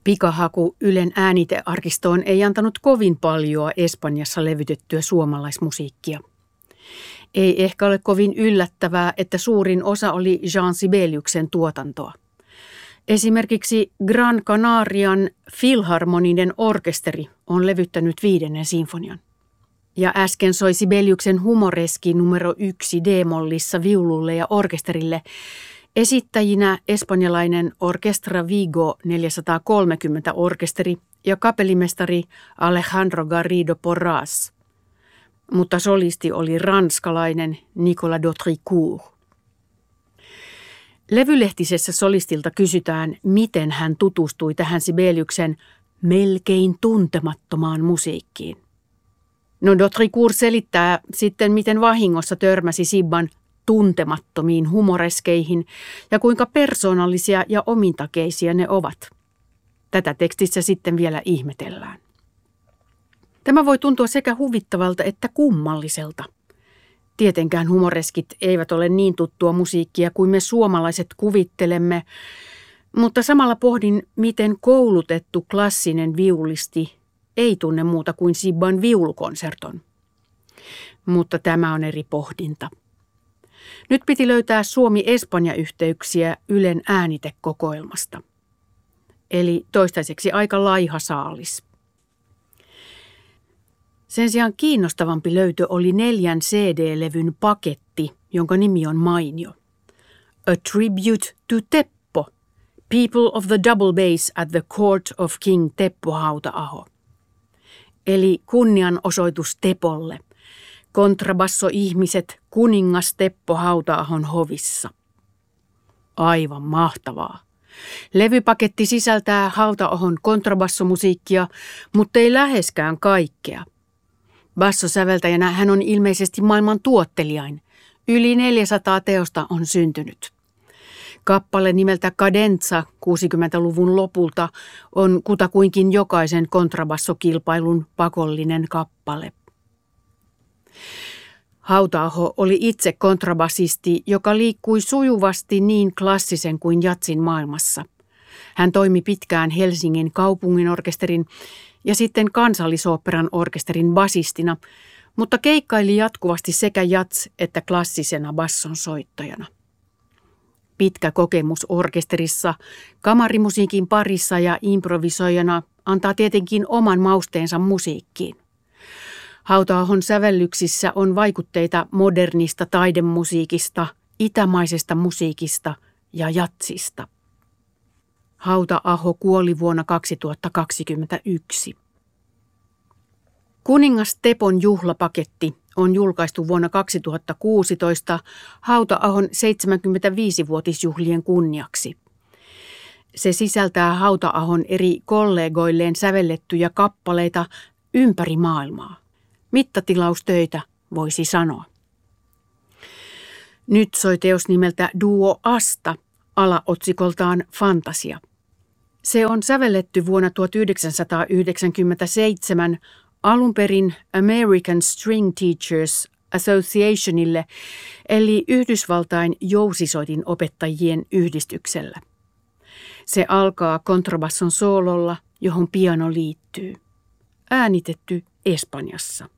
Pikahaku Ylen äänitearkistoon ei antanut kovin paljoa Espanjassa levytettyä suomalaismusiikkia. Ei ehkä ole kovin yllättävää, että suurin osa oli Jean Sibeliuksen tuotantoa. Esimerkiksi Gran Canarian Filharmoninen orkesteri on levyttänyt 5. sinfonian. Ja äsken soi Sibeliuksen humoreski numero 1 D-mollissa viululle ja orkesterille, esittäjinä espanjalainen Orquestra Vigo 430 orkesteri ja kapellimestari Alejandro Garrido Porras. Mutta solisti oli ranskalainen Nicolas d'Autricourt. Levylehtisessä solistilta kysytään, miten hän tutustui tähän Sibeliuksen melkein tuntemattomaan musiikkiin. No, d'Autricourt selittää sitten, miten vahingossa törmäsi Sibban tuntemattomiin humoreskeihin ja kuinka persoonallisia ja omintakeisia ne ovat. Tätä tekstissä sitten vielä ihmetellään. Tämä voi tuntua sekä huvittavalta että kummalliselta. Tietenkään humoreskit eivät ole niin tuttua musiikkia kuin me suomalaiset kuvittelemme, mutta samalla pohdin, miten koulutettu klassinen viulisti ei tunne muuta kuin Sibban viulukonserton. Mutta tämä on eri pohdinta. Nyt piti löytää Suomi-Espanja-yhteyksiä Ylen äänitekokoelmasta. Eli toistaiseksi aika laiha saalis. Sen sijaan kiinnostavampi löytö oli 4 CD-levyn paketti, jonka nimi on mainio. A Tribute to Teppo, People of the Double Bass at the Court of King Teppo Hauta-aho. Eli kunnianosoitus Tepolle. Kontrabasso-ihmiset kuningas Teppo Hauta-ahon hovissa. Aivan mahtavaa. Levypaketti sisältää Hauta-ahon kontrabassomusiikkia, mutta ei läheskään kaikkea. Bassosäveltäjänä hän on ilmeisesti maailman tuottelijain. Yli 400 teosta on syntynyt. Kappale nimeltä Cadenza 60-luvun lopulta on kutakuinkin jokaisen kontrabassokilpailun pakollinen kappale. Hauta-aho oli itse kontrabasisti, joka liikkui sujuvasti niin klassisen kuin jatsin maailmassa. Hän toimi pitkään Helsingin kaupunginorkesterin ja sitten Kansallisoopperan orkesterin basistina, mutta keikkaili jatkuvasti sekä jats- että klassisena basson soittajana. Pitkä kokemus orkesterissa, kamarimusiikin parissa ja improvisoijana antaa tietenkin oman mausteensa musiikkiin. Hauta-ahon sävellyksissä on vaikutteita modernista taidemusiikista, itämaisesta musiikista ja jatsista. Hauta-aho kuoli vuonna 2021. Kuningas Tepon juhlapaketti on julkaistu vuonna 2016 Hauta-ahon 75-vuotisjuhlien kunniaksi. Se sisältää Hauta-ahon eri kollegoilleen sävellettyjä kappaleita ympäri maailmaa. Mittatilaustöitä voisi sanoa. Nyt soi teos nimeltä Duo Asta, alaotsikoltaan Fantasia. Se on sävelletty vuonna 1997 alun perin American String Teachers Associationille, eli Yhdysvaltain jousisoitin opettajien yhdistyksellä. Se alkaa kontrabasson soololla, johon piano liittyy. Äänitetty Espanjassa.